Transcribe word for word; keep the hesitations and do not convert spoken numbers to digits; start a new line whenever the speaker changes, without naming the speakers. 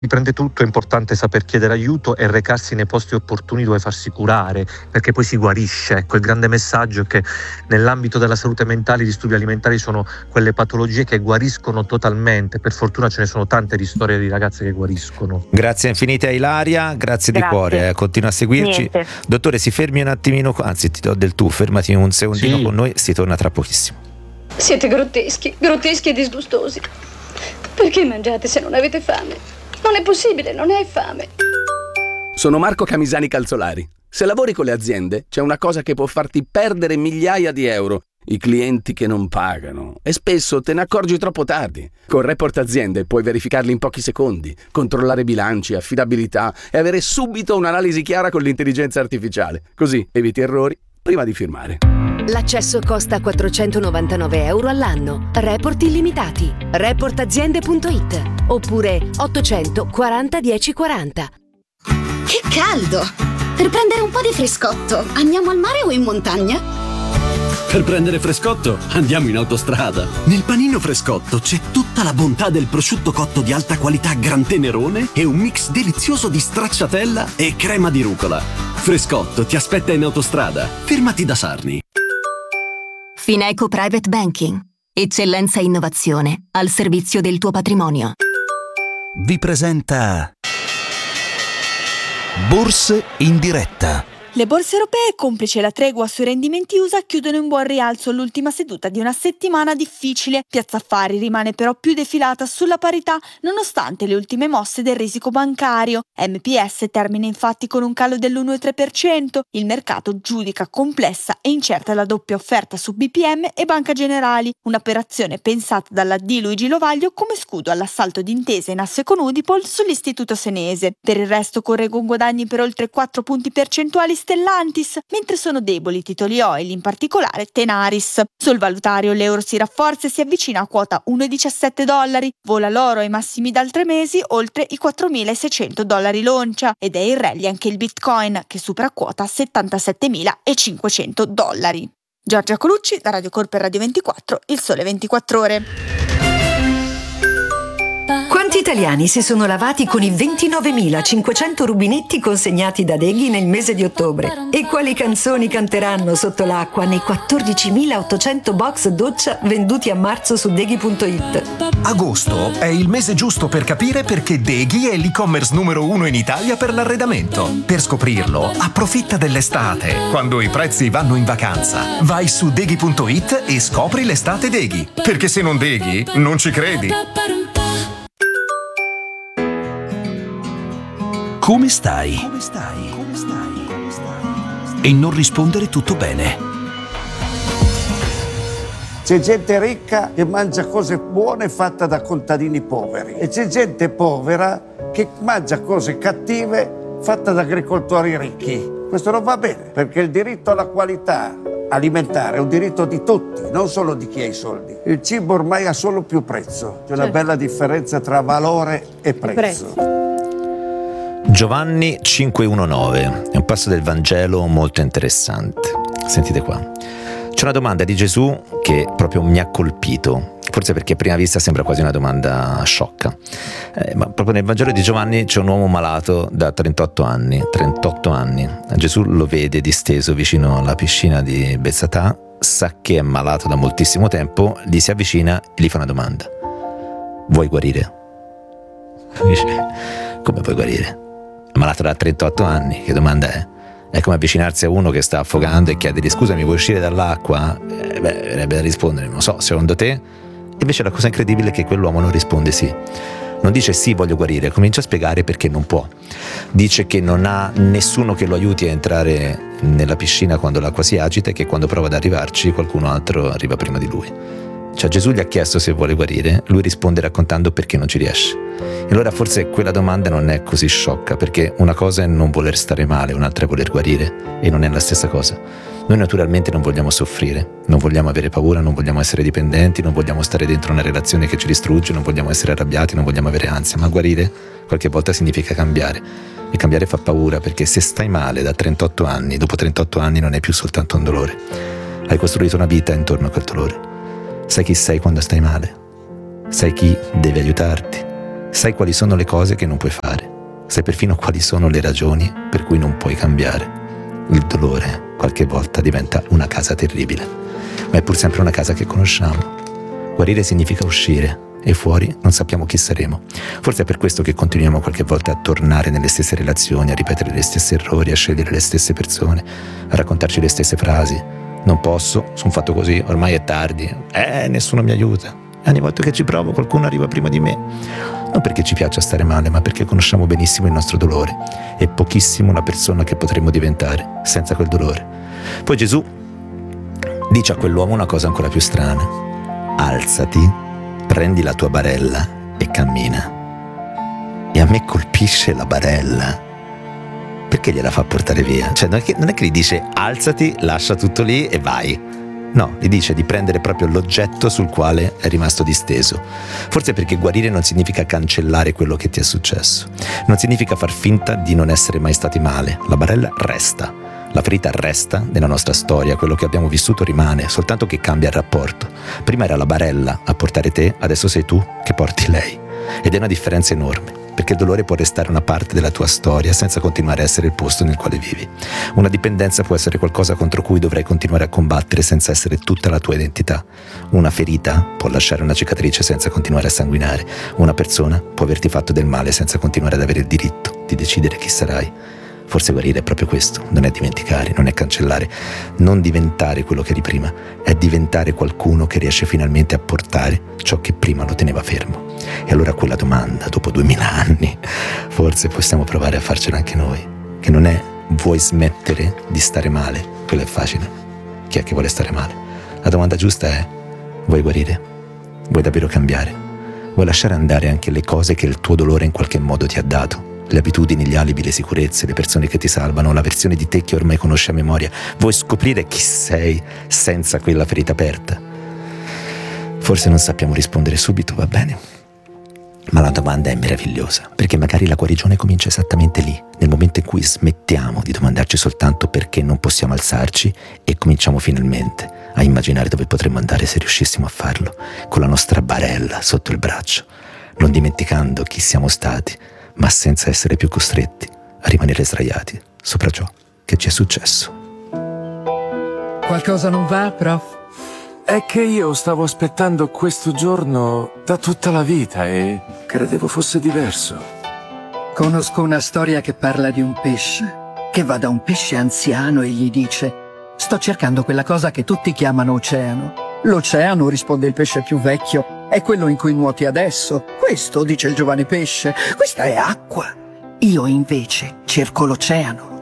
Riprende tutto, è importante saper chiedere aiuto e recarsi nei posti opportuni dove farsi curare, perché poi si guarisce. Ecco, il grande messaggio è che nell'ambito della salute mentale i disturbi alimentari sono quelle patologie che guariscono totalmente. Per fortuna ce ne sono tante di storie di ragazze che guariscono.
Grazie infinite a Ilaria, grazie, grazie. di cuore, eh. continua a seguirci.
Niente.
Dottore, si fermi un attimino, anzi ti do del tu, fermati un secondino
Sì.
con noi, si torna tra pochissimo.
Siete grotteschi, grotteschi e disgustosi. Perché mangiate se non avete fame? Non è possibile, non hai fame.
Sono Marco Camisani Calzolari. Se lavori con le aziende, c'è una cosa che può farti perdere migliaia di euro: i clienti che non pagano. E spesso te ne accorgi troppo tardi. Con Report Aziende puoi verificarli in pochi secondi, controllare bilanci, affidabilità e avere subito un'analisi chiara con l'intelligenza artificiale. Così eviti errori prima di firmare.
L'accesso costa quattrocentonovantanove euro all'anno. Report illimitati. report aziende punto it oppure ottocentoquaranta dieci quaranta.
Che caldo! Per prendere un po' di frescotto, andiamo al mare o in montagna?
Per prendere frescotto, andiamo in autostrada. Nel panino Frescotto c'è tutta la bontà del prosciutto cotto di alta qualità Gran Tenerone e un mix delizioso di stracciatella e crema di rucola. Frescotto ti aspetta in autostrada. Fermati da Sarni.
Fineco Private Banking. Eccellenza e innovazione al servizio del tuo patrimonio.
Vi presenta Borse in diretta.
Le borse europee, complice la tregua sui rendimenti U S A, chiudono in buon rialzo l'ultima seduta di una settimana difficile. Piazza Affari rimane però più defilata sulla parità nonostante le ultime mosse del risico bancario. M P S termina infatti con un calo dell'uno virgola tre per cento. Il mercato giudica complessa e incerta la doppia offerta su B P M e Banca Generali, un'operazione pensata dalla D Luigi Lovaglio come scudo all'assalto di intesa in asse con Udipol sull'istituto senese. Per il resto corre con guadagni per oltre quattro punti percentuali Stellantis, mentre sono deboli i titoli oil, in particolare Tenaris. Sul valutario l'euro si rafforza e si avvicina a quota uno virgola diciassette dollari, vola l'oro ai massimi da tre mesi oltre i quattromilaseicento dollari l'oncia, ed è in rally anche il Bitcoin che supera quota settantasettemilacinquecento dollari. Giorgia Colucci da Radio Corpo e Radio ventiquattro, Il Sole ventiquattro Ore.
Quanti italiani si sono lavati con i ventinovemilacinquecento rubinetti consegnati da Deghi nel mese di ottobre? E quali canzoni canteranno sotto l'acqua nei quattordicimilaottocento box doccia venduti a marzo su Deghi punto it?
Agosto è il mese giusto per capire perché Deghi è l'e-commerce numero uno in Italia per l'arredamento. Per scoprirlo, approfitta dell'estate, quando i prezzi vanno in vacanza. Vai su Deghi punto it e scopri l'estate Deghi. Perché se non Deghi, non ci credi. Come stai? Come stai? Come stai? Come stai? E non rispondere tutto bene.
C'è gente ricca che mangia cose buone fatte da contadini poveri e c'è gente povera che mangia cose cattive fatte da agricoltori ricchi. Questo non va bene, perché il diritto alla qualità alimentare è un diritto di tutti, non solo di chi ha i soldi. Il cibo ormai ha solo più prezzo. C'è una
Certo.
bella differenza tra valore e prezzo.
prezzo.
Giovanni cinque diciannove è un passo del Vangelo molto interessante. Sentite qua. C'è una domanda di Gesù che proprio mi ha colpito, forse perché a prima vista sembra quasi una domanda sciocca, eh, ma proprio nel Vangelo di Giovanni c'è un uomo malato da trentotto anni. trentotto anni. Gesù lo vede disteso vicino alla piscina di Bethsatà, sa che è malato da moltissimo tempo, gli si avvicina e gli fa una domanda: vuoi guarire? Dice: come vuoi guarire? È malato da trentotto anni, che domanda è? È come avvicinarsi a uno che sta affogando e chiedergli: scusami, vuoi uscire dall'acqua? Eh, beh, verrebbe da rispondere: non so, secondo te? Invece la cosa incredibile è che quell'uomo non risponde sì. Non dice sì, voglio guarire, comincia a spiegare perché non può. Dice che non ha nessuno che lo aiuti a entrare nella piscina quando l'acqua si agita e che quando prova ad arrivarci qualcuno altro arriva prima di lui. Cioè Gesù gli ha chiesto se vuole guarire, lui risponde raccontando perché non ci riesce. E allora forse quella domanda non è così sciocca, perché una cosa è non voler stare male, un'altra è voler guarire, e non è la stessa cosa. Noi naturalmente non vogliamo soffrire, non vogliamo avere paura, non vogliamo essere dipendenti, non vogliamo stare dentro una relazione che ci distrugge, non vogliamo essere arrabbiati, non vogliamo avere ansia, ma guarire qualche volta significa cambiare. E cambiare fa paura, perché se stai male da trentotto anni, dopo trentotto anni non è più soltanto un dolore. Hai costruito una vita intorno a quel dolore. Sai chi sei quando stai male, sai chi deve aiutarti, Sai quali sono le cose che non puoi fare. Sai perfino quali sono le ragioni per cui non puoi cambiare. Il dolore qualche volta diventa una casa terribile, ma è pur sempre una casa che conosciamo. Guarire significa uscire, e fuori non sappiamo chi saremo. Forse è per questo che continuiamo qualche volta a tornare nelle stesse relazioni, a ripetere gli stessi errori, a scegliere le stesse persone, a raccontarci le stesse frasi. Non posso, sono fatto così, ormai è tardi, eh, nessuno mi aiuta. E ogni volta che ci provo qualcuno arriva prima di me. Non perché ci piaccia stare male, ma perché conosciamo benissimo il nostro dolore e pochissimo la persona che potremmo diventare senza quel dolore. Poi Gesù dice a quell'uomo una cosa ancora più strana: alzati, prendi la tua barella e cammina. E a me colpisce la barella. Perché gliela fa portare via? Cioè non è che, non è che gli dice alzati, lascia tutto lì e vai. No, gli dice di prendere proprio l'oggetto sul quale è rimasto disteso. Forse perché guarire non significa cancellare quello che ti è successo. Non significa far finta di non essere mai stati male. La barella resta. La ferita resta nella nostra storia, quello che abbiamo vissuto rimane, soltanto che cambia il rapporto. Prima era la barella a portare te, adesso sei tu che porti lei. Ed è una differenza enorme, perché il dolore può restare una parte della tua storia senza continuare a essere il posto nel quale vivi. Una dipendenza può essere qualcosa contro cui dovrai continuare a combattere senza essere tutta la tua identità. Una ferita può lasciare una cicatrice senza continuare a sanguinare. Una persona può averti fatto del male senza continuare ad avere il diritto di decidere chi sarai. Forse guarire è proprio questo, non è dimenticare, non è cancellare, non diventare quello che eri prima, è diventare qualcuno che riesce finalmente a portare ciò che prima lo teneva fermo. E allora quella domanda, dopo duemila anni, forse possiamo provare a farcela anche noi, che non è vuoi smettere di stare male, quello è facile, chi è che vuole stare male? La domanda giusta è vuoi guarire? Vuoi davvero cambiare? Vuoi lasciare andare anche le cose che il tuo dolore in qualche modo ti ha dato? Le abitudini, gli alibi, le sicurezze, le persone che ti salvano, la versione di te che ormai conosci a memoria. Vuoi scoprire chi sei senza quella ferita aperta? Forse non sappiamo rispondere subito, va bene? Ma la domanda è meravigliosa, perché magari la guarigione comincia esattamente lì, nel momento in cui smettiamo di domandarci soltanto perché non possiamo alzarci e cominciamo finalmente a immaginare dove potremmo andare se riuscissimo a farlo, con la nostra barella sotto il braccio, non dimenticando chi siamo stati, ma senza essere più costretti a rimanere sdraiati sopra ciò che ci è successo.
Qualcosa non va, prof?
È che io stavo aspettando questo giorno da tutta la vita e credevo fosse diverso.
Conosco una storia che parla di un pesce che va da un pesce anziano e gli dice: sto cercando quella cosa che tutti chiamano oceano. L'oceano, risponde il pesce più vecchio, è quello in cui nuoti adesso. Questo, dice il giovane pesce, questa è acqua. Io invece cerco l'oceano.